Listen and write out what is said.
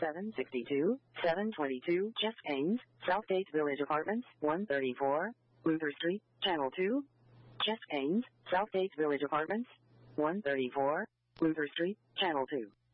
762, 722 Jess Haynes, Southgate Village Apartments, 134, Luther Street, Channel 2. Jess Haynes, Southgate Village Apartments, 134, Luther Street, Channel 2.